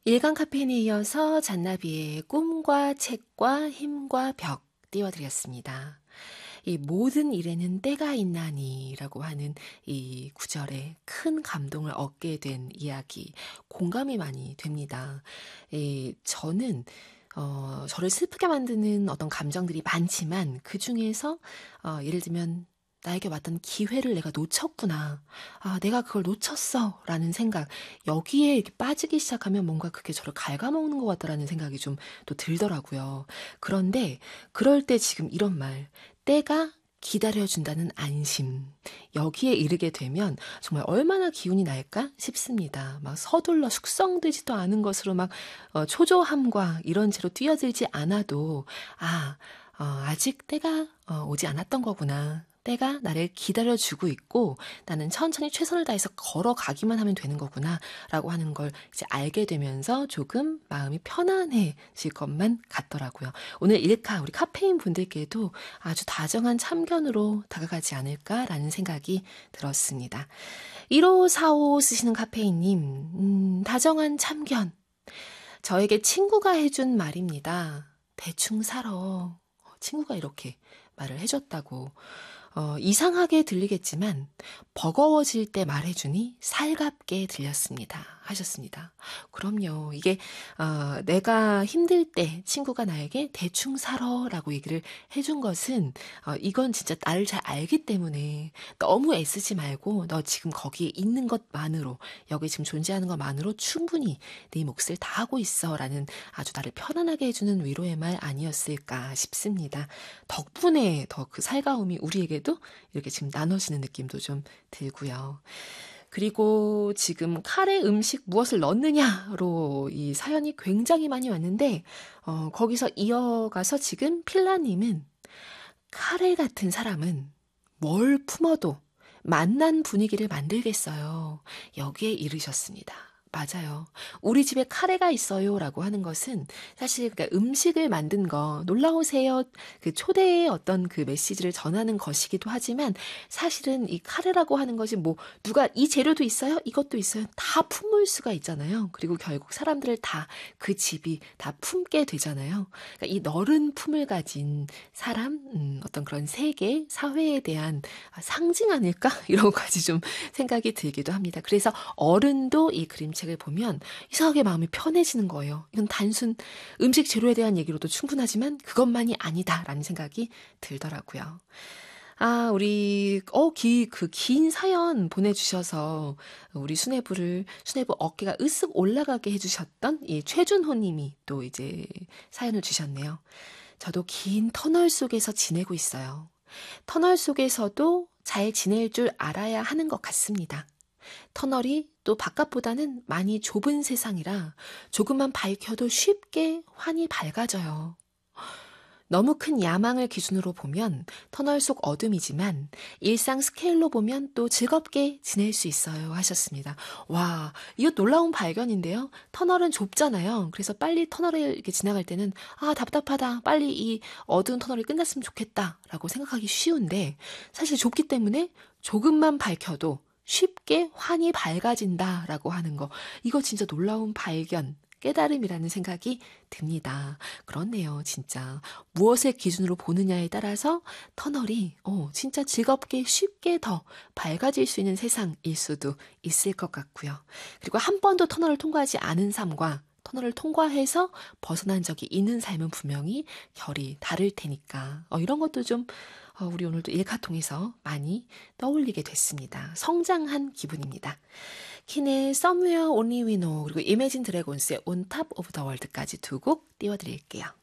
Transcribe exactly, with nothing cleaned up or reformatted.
일간 카페인에 이어서 잔나비의 꿈과 책과 힘과 벽 띄워드렸습니다. 이 모든 일에는 때가 있나니라고 하는 이 구절에 큰 감동을 얻게 된 이야기, 공감이 많이 됩니다. 이 저는 어, 저를 슬프게 만드는 어떤 감정들이 많지만 그 중에서 어, 예를 들면 나에게 왔던 기회를 내가 놓쳤구나. 아, 내가 그걸 놓쳤어. 라는 생각. 여기에 이렇게 빠지기 시작하면 뭔가 그게 저를 갉아먹는 것 같다라는 생각이 좀 또 들더라고요. 그런데 그럴 때 지금 이런 말. 때가 기다려준다는 안심. 여기에 이르게 되면 정말 얼마나 기운이 날까 싶습니다. 막 서둘러 숙성되지도 않은 것으로 막 어, 초조함과 이런 채로 뛰어들지 않아도 아, 어, 아직 때가 어, 오지 않았던 거구나. 때가 나를 기다려주고 있고 나는 천천히 최선을 다해서 걸어가기만 하면 되는 거구나 라고 하는 걸 이제 알게 되면서 조금 마음이 편안해질 것만 같더라고요. 오늘 일카 우리 카페인 분들께도 아주 다정한 참견으로 다가가지 않을까라는 생각이 들었습니다. 일오사오 쓰시는 카페인님, 음, 다정한 참견. 저에게 친구가 해준 말입니다. 대충 살아. 친구가 이렇게 말을 해줬다고. 어, 이상하게 들리겠지만 버거워질 때 말해주니 살갑게 들렸습니다. 하셨습니다. 그럼요. 이게 어, 내가 힘들 때 친구가 나에게 대충 살아라고 얘기를 해준 것은 어, 이건 진짜 나를 잘 알기 때문에 너무 애쓰지 말고 너 지금 거기에 있는 것만으로 여기 지금 존재하는 것만으로 충분히 네 몫을 다 하고 있어라는 아주 나를 편안하게 해주는 위로의 말 아니었을까 싶습니다. 덕분에 더 그 살가움이 우리에게도 이렇게 지금 나눠지는 느낌도 좀 들고요. 그리고 지금 칼에 음식 무엇을 넣느냐로 이 사연이 굉장히 많이 왔는데 어, 거기서 이어가서 지금 필라님은 카레 같은 사람은 뭘 품어도 맛난 분위기를 만들겠어요. 여기에 이르셨습니다. 맞아요. 우리 집에 카레가 있어요 라고 하는 것은 사실 그러니까 음식을 만든 거 놀라우세요 그 초대의 어떤 그 메시지를 전하는 것이기도 하지만 사실은 이 카레라고 하는 것이 뭐 누가 이 재료도 있어요? 이것도 있어요? 다 품을 수가 있잖아요. 그리고 결국 사람들을 다 그 집이 다 품게 되잖아요. 그러니까 이 너른 품을 가진 사람, 음, 어떤 그런 세계, 사회에 대한 상징 아닐까? 이런 것까지 좀 생각이 들기도 합니다. 그래서 어른도 이 그림책을 보면 이상하게 마음이 편해지는 거예요. 이건 단순 음식 재료에 대한 얘기로도 충분하지만 그것만이 아니다라는 생각이 들더라고요. 아, 우리, 어, 기, 그 긴 사연 보내주셔서 우리 수뇌부를, 수뇌부 어깨가 으쓱 올라가게 해주셨던 이 최준호 님이 또 이제 사연을 주셨네요. 저도 긴 터널 속에서 지내고 있어요. 터널 속에서도 잘 지낼 줄 알아야 하는 것 같습니다. 터널이 또 바깥보다는 많이 좁은 세상이라 조금만 밝혀도 쉽게 환히 밝아져요. 너무 큰 야망을 기준으로 보면 터널 속 어둠이지만 일상 스케일로 보면 또 즐겁게 지낼 수 있어요 하셨습니다. 와, 이거 놀라운 발견인데요. 터널은 좁잖아요. 그래서 빨리 터널을 이렇게 지나갈 때는 아, 답답하다. 빨리 이 어두운 터널이 끝났으면 좋겠다라고 생각하기 쉬운데 사실 좁기 때문에 조금만 밝혀도 쉽게 환히 밝아진다라고 하는 거. 이거 진짜 놀라운 발견. 깨달음이라는 생각이 듭니다. 그렇네요, 진짜. 무엇을 기준으로 보느냐에 따라서 터널이 어, 진짜 즐겁게 쉽게 더 밝아질 수 있는 세상일 수도 있을 것 같고요. 그리고 한 번도 터널을 통과하지 않은 삶과 터널을 통과해서 벗어난 적이 있는 삶은 분명히 결이 다를 테니까 어, 이런 것도 좀 어, 우리 오늘도 일카 통해서 많이 떠올리게 됐습니다. 성장한 기분입니다. 킨의 Somewhere Only We Know 그리고 이매진 드래곤스의 On Top of the World까지 두 곡 띄워드릴게요.